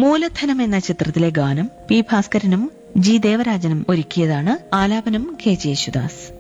മൂലധനം എന്ന ചിത്രത്തിലെ ഗാനം പി ഭാസ്കരനും ജി ദേവരാജനും ഒരുക്കിയതാണ്. ആലാപനം കെ ജെ യേശുദാസ്.